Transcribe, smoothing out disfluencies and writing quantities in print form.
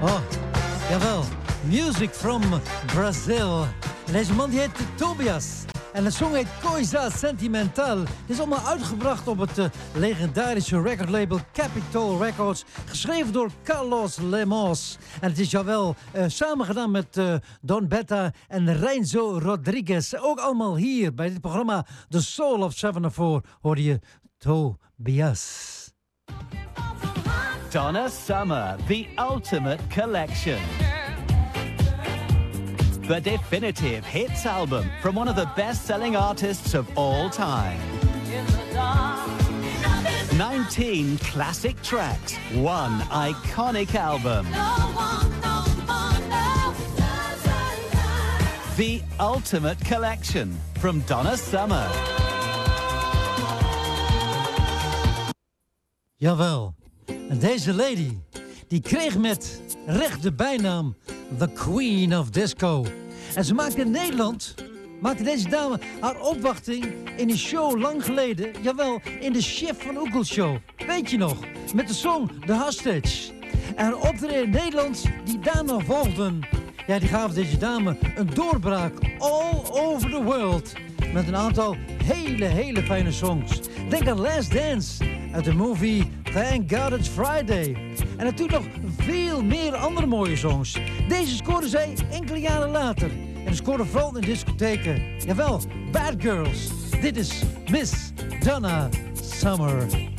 Oh, jawel. Music from Brazil. En deze man die heet Tobias. En de song heet Coisa Sentimental. Dit is allemaal uitgebracht op het legendarische recordlabel Capitol Records. Geschreven door Carlos Lemos. En het is jawel samen gedaan met Don Betta en Renzo Rodriguez. Ook allemaal hier bij dit programma The Soul of 704 hoorde je Tobias. Donna Summer, the ultimate collection. The definitive hits album from one of the best-selling artists of all time. 19 classic tracks, one iconic album. The ultimate collection from Donna Summer. Jawel. En deze lady, die kreeg met recht de bijnaam The Queen of Disco. En ze maakte in Nederland, deze dame haar opwachting in een show lang geleden. Jawel, in de Chef van Oekel show. Weet je nog? Met de song The Hostage. En haar optreden in Nederland, die daarna volgden. Ja, die gaven deze dame een doorbraak all over the world. Met een aantal hele fijne songs. Denk aan Last Dance uit de movie Thank God It's Friday. En natuurlijk nog veel meer andere mooie songs. Deze scoorde zij enkele jaren later. En ze scoorde vooral in discotheken. Jawel, Bad Girls. Dit is Miss Donna Summer.